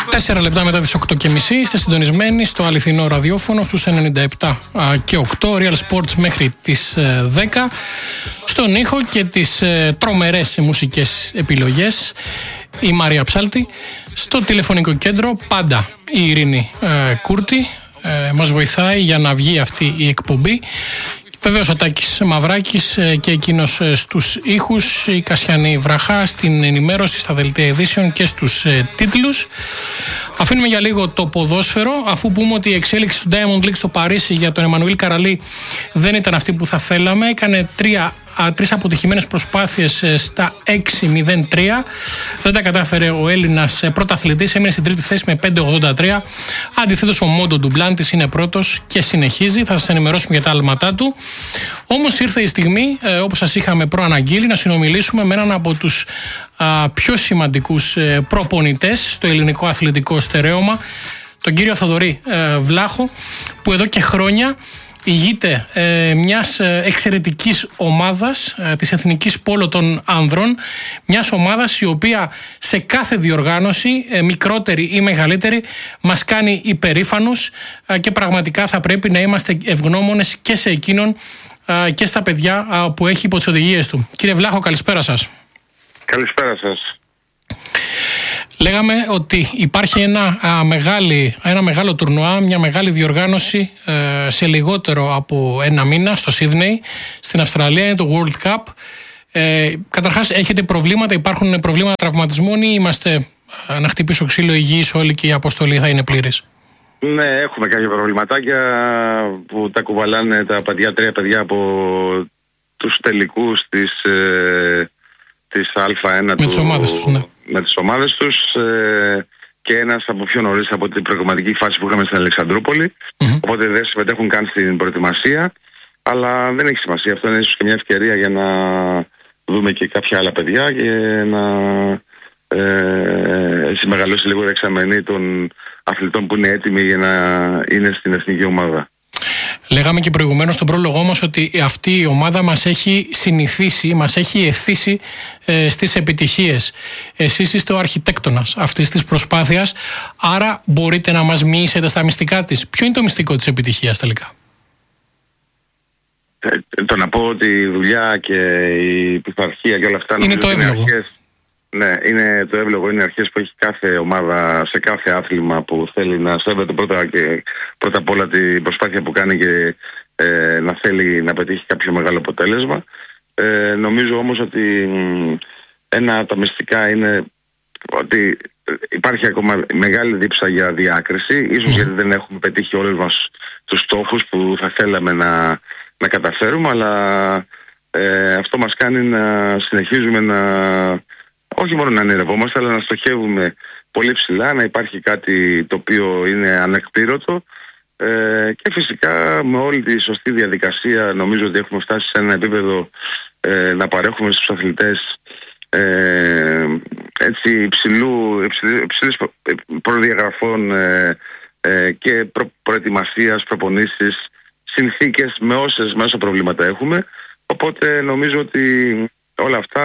4 λεπτά μετά τις 8:30 είστε συντονισμένοι στο αληθινό ραδιόφωνο στους 97 και 8 Real Sports μέχρι τις 10. Στον ήχο και τις τρομερές μουσικές επιλογές η Μαρία Ψάλτη. Στο τηλεφωνικό κέντρο πάντα η Ειρήνη Κούρτη μας βοηθάει για να βγει αυτή η εκπομπή. Βεβαίως ο Τάκης Μαυράκης και εκείνος στους ήχους, η Κασιανή Βραχά στην ενημέρωση, στα δελτία ειδήσεων και στους τίτλους. Αφήνουμε για λίγο το ποδόσφαιρο, αφού πούμε ότι η εξέλιξη του Diamond League στο Παρίσι για τον Εμμανουήλ Καραλή δεν ήταν αυτή που θα θέλαμε. Έκανε τρεις αποτυχημένες προσπάθειες στα 6-0-3. Δεν τα κατάφερε ο Έλληνας πρωταθλητής, έμεινε στην τρίτη θέση με 5-83. Αντιθέτως ο Μόντο Ντουμπλάντης είναι πρώτος και συνεχίζει. Θα σας ενημερώσουμε για τα άλματά του. Όμως ήρθε η στιγμή, όπως σας είχαμε προαναγγείλει, να συνομιλήσουμε με έναν από τους πιο σημαντικούς προπονητές στο ελληνικό αθλητικό στερέωμα, τον κύριο Θοδωρή Βλάχο, που εδώ και χρόνια ηγείται μιας εξαιρετικής ομάδας, της Εθνικής Πόλο των Ανδρών, μιας ομάδας η οποία σε κάθε διοργάνωση, μικρότερη ή μεγαλύτερη, μας κάνει υπερήφανους και πραγματικά θα πρέπει να είμαστε ευγνώμονες και σε εκείνον και στα παιδιά που έχει υπό τις οδηγίες του. Κύριε Βλάχο, καλησπέρα σας. Καλησπέρα σας. Λέγαμε ότι υπάρχει ένα μεγάλο τουρνουά, μια μεγάλη διοργάνωση σε λιγότερο από ένα μήνα στο Σίδνεϊ, στην Αυστραλία, είναι το World Cup. Καταρχάς, έχετε προβλήματα, υπάρχουν προβλήματα τραυματισμών ή είμαστε να χτυπήσω ξύλο υγιείς όλοι και η αποστολή θα είναι πλήρης? Ναι, έχουμε κάποια προβληματάκια που τα κουβαλάνε τα παιδιά, 3 παιδιά από τους τελικούς της Α1 με τις ομάδες τους, ναι. Με τις ομάδες τους και ένας από πιο νωρίς από την προηγουματική φάση που είχαμε στην Αλεξανδρούπολη. Οπότε δεν συμμετέχουν καν στην προετοιμασία, αλλά δεν έχει σημασία. Αυτό είναι ίσως και μια ευκαιρία για να δούμε και κάποια άλλα παιδιά και να μεγαλώσει λίγο η δεξαμενή των αθλητών που είναι έτοιμοι για να είναι στην εθνική ομάδα. Λέγαμε και προηγουμένως στον πρόλογό μας ότι αυτή η ομάδα μας έχει συνηθίσει, μας έχει εθίσει στις επιτυχίες. Εσείς είστε ο αρχιτέκτονας αυτής της προσπάθειας, άρα μπορείτε να μας μοιήσετε στα μυστικά της. Ποιο είναι το μυστικό της επιτυχίας τελικά? Το να πω ότι η δουλειά και η πειθαρχία και όλα αυτά είναι το εύλογο. Ναι, είναι το εύλογο, είναι αρχές που έχει κάθε ομάδα σε κάθε άθλημα που θέλει να σέβεται πρώτα απ' όλα την προσπάθεια που κάνει και να θέλει να πετύχει κάποιο μεγάλο αποτέλεσμα. Νομίζω όμως ότι ένα από τα μυστικά είναι ότι υπάρχει ακόμα μεγάλη δίψα για διάκριση, ίσως γιατί δεν έχουμε πετύχει όλους μας τους στόχους που θα θέλαμε να καταφέρουμε, αλλά αυτό μας κάνει να συνεχίζουμε όχι μόνο να ονειρευόμαστε, αλλά να στοχεύουμε πολύ ψηλά, να υπάρχει κάτι το οποίο είναι ανεκπλήρωτο και φυσικά με όλη τη σωστή διαδικασία νομίζω ότι έχουμε φτάσει σε ένα επίπεδο να παρέχουμε στους αθλητές υψηλής προδιαγραφών και προετοιμασίας, προπονήσεις, συνθήκες με όσα προβλήματα έχουμε. Οπότε νομίζω ότι όλα αυτά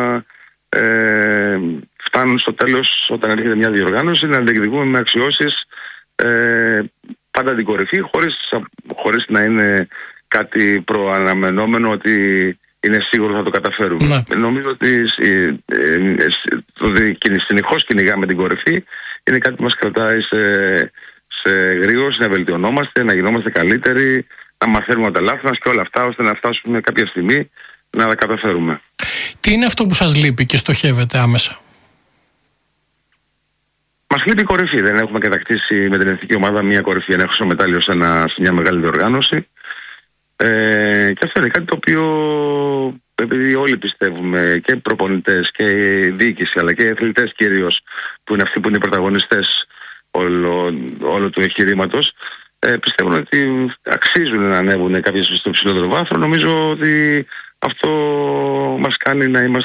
φτάνουν στο τέλος όταν έρχεται μια διοργάνωση να διεκδικούμε με αξιώσεις πάντα την κορυφή, χωρίς να είναι κάτι προαναμενόμενο ότι είναι σίγουρο θα το καταφέρουμε. Νομίζω ότι συνεχώς κυνηγάμε την κορυφή, είναι κάτι που μας κρατάει σε γρήγορση, να βελτιωνόμαστε, να γινόμαστε καλύτεροι, να μαθαίνουμε τα λάθη μας και όλα αυτά, ώστε να φτάσουμε κάποια στιγμή να τα καταφέρουμε. Τι είναι αυτό που σας λείπει και στοχεύετε άμεσα? Μας λείπει η κορυφή. Δεν έχουμε κατακτήσει με την εθνική ομάδα μια κορυφή, ένα χρυσομετάλλιο σε μια μεγάλη διοργάνωση. Και αυτό είναι κάτι το οποίο, επειδή όλοι πιστεύουμε, και προπονητές και η διοίκηση, αλλά και οι αθλητές κυρίως, που είναι αυτοί που είναι οι πρωταγωνιστές όλου του εγχειρήματος, πιστεύουν ότι αξίζουν να ανέβουν κάποιες στο ψηλότερο βάθρο. Νομίζω ότι αυτό μας κάνει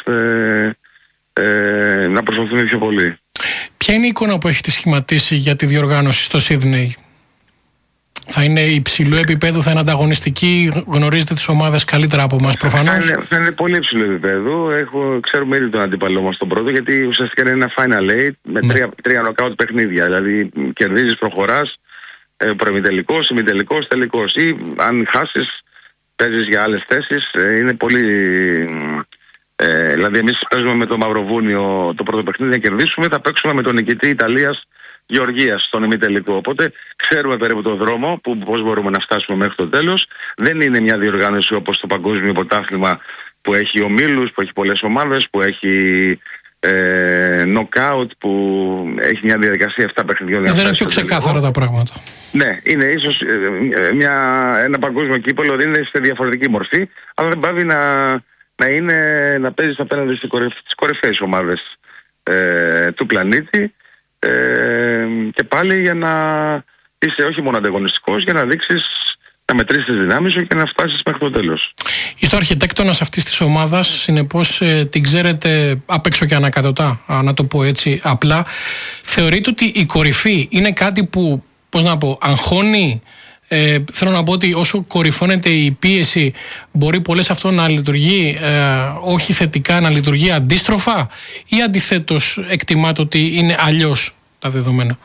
να προσπαθούμε πιο πολύ. Ποια είναι η εικόνα που έχετε σχηματίσει για τη διοργάνωση στο Σίδνεϊ? Θα είναι υψηλού επίπεδου, θα είναι ανταγωνιστική, γνωρίζετε τις ομάδες καλύτερα από εμάς προφανώς. Θα είναι πολύ υψηλού επίπεδου. Ξέρουμε ήδη τον αντίπαλό μας τον πρώτο, γιατί ουσιαστικά είναι ένα Final 8 με τρία νοκάουτ παιχνίδια. Δηλαδή κερδίζεις, προχωράς, προημιτελικός, ημιτελικός, τελικός. Ή αν χάσεις, παίζεις για άλλες θέσεις. Είναι πολύ. Δηλαδή, εμείς παίζουμε με το Μαυροβούνιο το πρώτο παιχνίδι να κερδίσουμε, θα παίξουμε με τον νικητή Ιταλίας Γεωργίας στον ημιτελικό. Οπότε ξέρουμε περίπου τον δρόμο, πώς μπορούμε να φτάσουμε μέχρι το τέλος. Δεν είναι μια διοργάνωση όπως το Παγκόσμιο Πρωτάθλημα που έχει ομίλους, που έχει πολλές ομάδες, που έχει knockout, που έχει μια διαδικασία 7 παιχνιδιών. Δεν είναι πιο ξεκάθαρα τα πράγματα. Ναι, είναι ίσως ένα παγκόσμιο κύπελλο, είναι σε διαφορετική μορφή, αλλά δεν πάβει να παίζεις απέναντι στις κορυφαίες ομάδες του πλανήτη, και πάλι για να είσαι όχι μόνο ανταγωνιστικός, για να δείξεις, να μετρήσεις τις δυνάμεις σου και να φτάσεις μέχρι το τέλος. Είστε ο αρχιτέκτονας αυτής της ομάδας, συνεπώς την ξέρετε απ' έξω και ανακατοτά, να το πω έτσι απλά. Θεωρείτε ότι η κορυφή είναι κάτι που, πώς να πω, αγχώνει? Θέλω να πω ότι όσο κορυφώνεται η πίεση, μπορεί πολλές αυτό να λειτουργεί όχι θετικά, να λειτουργεί αντίστροφα, ή αντιθέτως εκτιμάτε ότι είναι αλλιώς τα δεδομένα?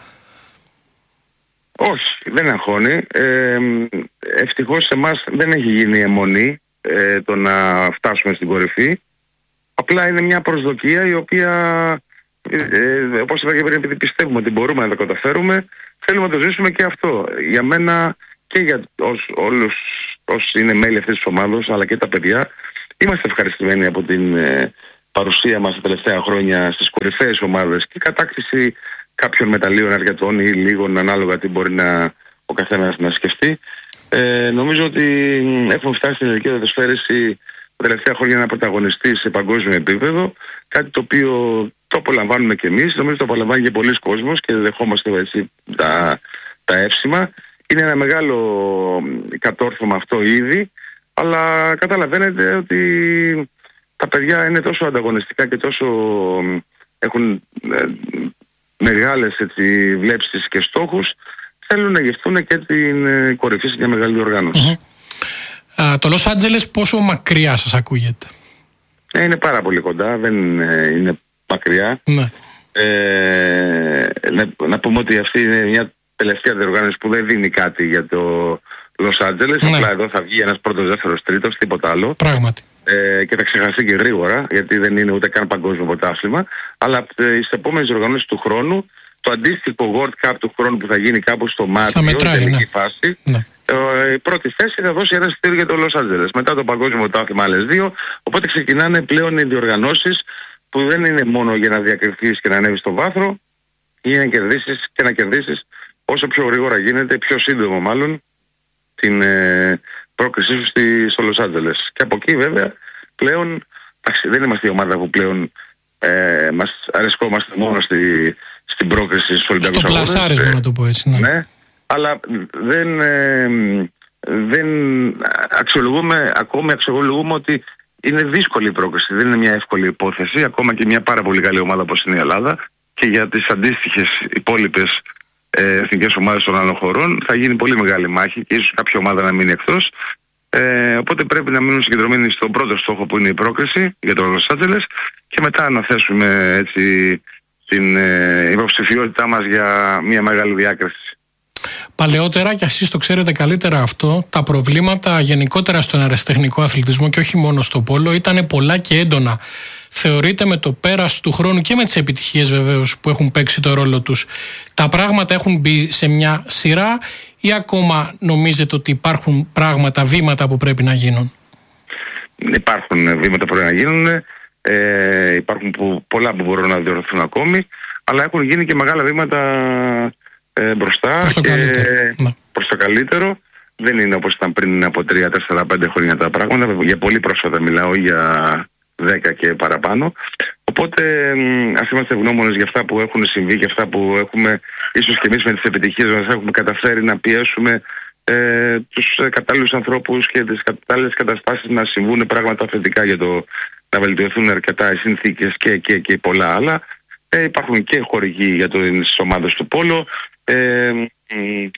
Όχι, δεν αγχώνει. Ευτυχώς σε εμάς δεν έχει γίνει αιμονή το να φτάσουμε στην κορυφή. Απλά είναι μια προσδοκία η οποία, όπως είπα και πριν, επειδή πιστεύουμε ότι μπορούμε να το καταφέρουμε, θέλουμε να το ζήσουμε και αυτό. Για μένα και για όλους όσοι είναι μέλη αυτής της ομάδας, αλλά και τα παιδιά, είμαστε ευχαριστημένοι από την παρουσία μας τα τελευταία χρόνια στις κορυφαίες ομάδες και κατάκτηση κάποιων μεταλλίων αρκετών ή λίγων, ανάλογα τι μπορεί ο καθένας να σκεφτεί. Νομίζω ότι έχουμε φτάσει στην ελληνική ποδοσφαίριση τα τελευταία χρόνια να πρωταγωνιστεί σε παγκόσμιο επίπεδο, κάτι το οποίο το απολαμβάνουμε και εμείς, νομίζω το απολαμβάνει και πολλοί κόσμος και δεχόμαστε έτσι τα εύσημα. Είναι ένα μεγάλο κατόρθωμα αυτό ήδη, αλλά καταλαβαίνετε ότι τα παιδιά είναι τόσο ανταγωνιστικά και τόσο έχουν μεγάλες βλέψεις και στόχους, θέλουν να γευτούν και την κορυφή σε μια μεγάλη οργάνωση. Το Λος Άντζελες πόσο μακριά σας ακούγεται? Είναι πάρα πολύ κοντά, δεν είναι μακριά. Ναι. Να πούμε ότι αυτή είναι μια τελευταία διοργάνωση που δεν δίνει κάτι για το Λος Άντζελες. Ναι. Απλά εδώ θα βγει ένας πρώτος, δεύτερος, τρίτος, τίποτα άλλο. Πράγματι. Και θα ξεχαστεί και γρήγορα, γιατί δεν είναι ούτε καν παγκόσμιο πρωτάθλημα. Αλλά στις επόμενες διοργανώσεις του χρόνου, το αντίστοιχο World Cup του χρόνου που θα γίνει κάπου στο Μάρτιο, στην τελική φάση, η πρώτη θέση θα δώσει ένα εισιτήριο για το Λος Άντζελες. Μετά το παγκόσμιο πρωτάθλημα άλλες 2. Οπότε ξεκινάνε πλέον οι διοργανώσεις που δεν είναι μόνο για να διακριθείς και να ανέβεις στο βάθρο, ή να κερδίσεις και να κερδίσεις όσο πιο γρήγορα γίνεται, πιο σύντομο μάλλον, την πρόκρισή σου στο Λος Άντζελες. Και από εκεί βέβαια πλέον δεν είμαστε η ομάδα που πλέον μας αρεσκόμαστε μόνο στην πρόκριση στους Ολυμπιακούς Αγώνες. Στο πλασάρισμα, να το πω έτσι. Ναι, αλλά δεν αξιολογούμε ότι είναι δύσκολη η πρόκριση. Δεν είναι μια εύκολη υπόθεση, ακόμα και μια πάρα πολύ καλή ομάδα όπως είναι η Ελλάδα, και για τις αντίστοιχες υπόλοιπες εθνικές ομάδες των άλλων χωρών θα γίνει πολύ μεγάλη μάχη και ίσως κάποια ομάδα να μείνει εκτός. Οπότε πρέπει να μείνουν συγκεντρωμένοι στον πρώτο στόχο που είναι η πρόκριση για το Λος Άντζελες και μετά να θέσουμε έτσι την υποψηφιότητά μας για μια μεγάλη διάκριση. Παλαιότερα, και εσείς το ξέρετε καλύτερα αυτό, τα προβλήματα γενικότερα στον αεραστεχνικό αθλητισμό και όχι μόνο στο πόλο ήταν πολλά και έντονα. Θεωρείτε με το πέρας του χρόνου και με τις επιτυχίες βεβαίως που έχουν παίξει το ρόλο τους, τα πράγματα έχουν μπει σε μια σειρά ή ακόμα νομίζετε ότι υπάρχουν πράγματα, βήματα που πρέπει να γίνουν? Υπάρχουν βήματα που πρέπει να γίνουν, υπάρχουν πολλά που μπορούν να διορθωθούν ακόμη, αλλά έχουν γίνει και μεγάλα βήματα μπροστά προς το καλύτερο. Δεν είναι όπως ήταν πριν από 3, 4, 5 χρόνια τα πράγματα. Για πολύ πρόσφατα μιλάω, για 10 και παραπάνω. Οπότε ας είμαστε ευγνώμονες για αυτά που έχουν συμβεί και αυτά που έχουμε, ίσως και εμείς με τις επιτυχίες μας έχουμε καταφέρει να πιέσουμε τους κατάλληλους ανθρώπους και τις κατάλληλες καταστάσεις να συμβούν πράγματα θετικά για το να βελτιωθούν αρκετά οι συνθήκες και πολλά άλλα. Υπάρχουν και χορηγοί για τις ομάδες του πόλο.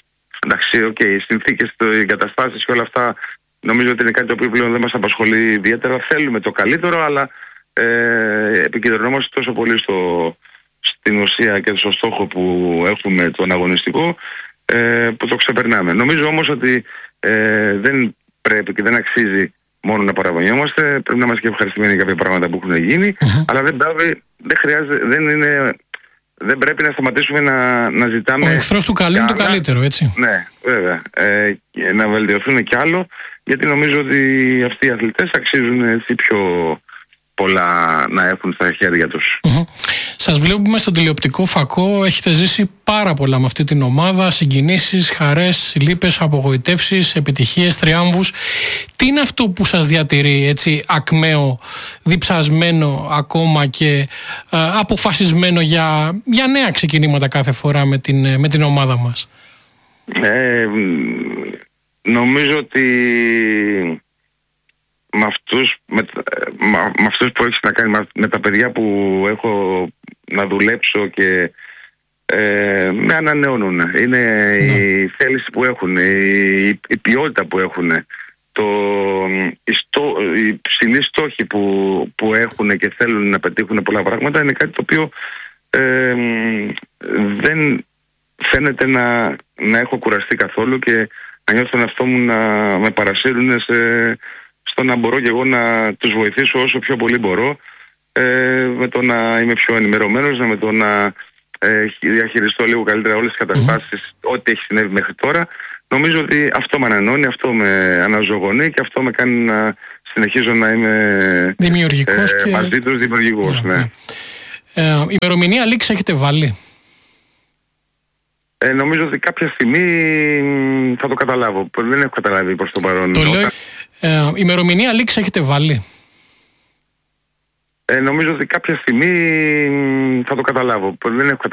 εντάξει, οι συνθήκες, οι εγκαταστάσεις και όλα αυτά νομίζω ότι είναι κάτι το οποίο πλέον δεν μας απασχολεί ιδιαίτερα. Θέλουμε το καλύτερο, αλλά επικεντρωνόμαστε τόσο πολύ στην ουσία και στο στόχο που έχουμε τον αγωνιστικό, που το ξεπερνάμε. Νομίζω όμως ότι δεν πρέπει και δεν αξίζει μόνο να παραπονιόμαστε. Πρέπει να είμαστε και ευχαριστημένοι για κάποια πράγματα που έχουν γίνει, αλλά δεν χρειάζεται, δεν πρέπει να σταματήσουμε να ζητάμε. Ο εχθρός του καλού είναι το καλύτερο, έτσι. Ναι, βέβαια. Να βελτιωθούν κι άλλο, γιατί νομίζω ότι αυτοί οι αθλητές αξίζουν έτσι πιο πολλά να έχουν στα χέρια τους. Σας βλέπουμε στον τηλεοπτικό φακό, έχετε ζήσει πάρα πολλά με αυτή την ομάδα, συγκινήσεις, χαρές, λύπες, απογοητεύσεις, επιτυχίες, τριάμβους. Τι είναι αυτό που σας διατηρεί έτσι ακμαίο, διψασμένο ακόμα και αποφασισμένο για νέα ξεκινήματα κάθε φορά με την ομάδα μας? Νομίζω ότι με αυτούς που έχεις να κάνει, με τα παιδιά που έχω να δουλέψω και με ανανεώνουν. Είναι η θέληση που έχουν, η ποιότητα που έχουν, οι ψηλοί στόχοι που έχουν και θέλουν να πετύχουν πολλά πράγματα. Είναι κάτι το οποίο δεν φαίνεται να έχω κουραστεί καθόλου και να νιώθω τον εαυτό μου να με παρασύρουν στο να μπορώ και εγώ να τους βοηθήσω όσο πιο πολύ μπορώ, με το να είμαι πιο ενημερωμένος, με το να διαχειριστώ λίγο καλύτερα όλες τις καταστάσεις, ό,τι έχει συνέβη μέχρι τώρα. Νομίζω ότι αυτό με ανανεώνει, αυτό με αναζωογονεί και αυτό με κάνει να συνεχίζω να είμαι δημιουργικός και μαζί τους, δημιουργικός. Ναι. Ημερομηνία λήξη έχετε βάλει? Νομίζω ότι κάποια στιγμή θα το καταλάβω. Δεν έχω καταλάβει προς το παρόν. Ημερομηνία λήξη έχετε βάλει? Νομίζω ότι κάποια στιγμή θα το καταλάβω. Δεν έχω